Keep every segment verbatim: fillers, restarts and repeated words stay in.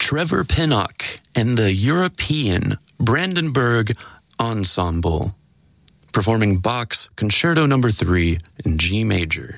Trevor Pinnock and the European Brandenburg Ensemble, performing Bach's Concerto Number Three in G major.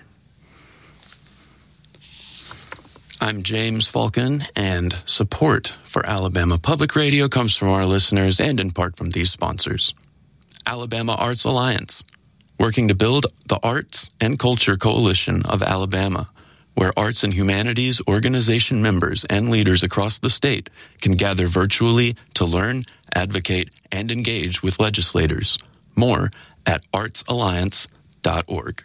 I'm James Falcon, and support for Alabama Public Radio comes from our listeners and in part from these sponsors. Alabama Arts Alliance, working to build the arts and culture coalition of Alabama, where arts and humanities organization members and leaders across the state can gather virtually to learn, advocate, and engage with legislators. More at arts alliance dot org.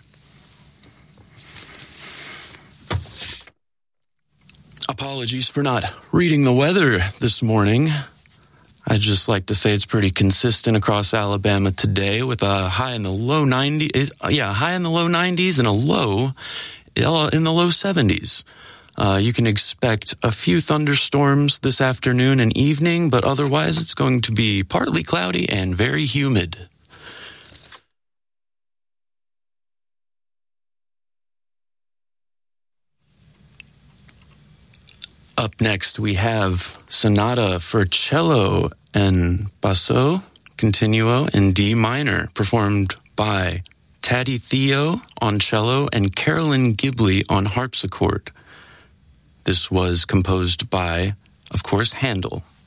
Apologies for not reading the weather this morning. I'd just like to say it's pretty consistent across Alabama today, with a high in the low nineties, yeah, high in the low nineties and a low in the low seventies. Uh, you can expect a few thunderstorms this afternoon and evening, but otherwise it's going to be partly cloudy and very humid. Up next, we have Sonata for Cello and Basso Continuo in D minor, performed by Taddy Theo on cello and Carolyn Ghibli on harpsichord. This was composed by, of course, Handel.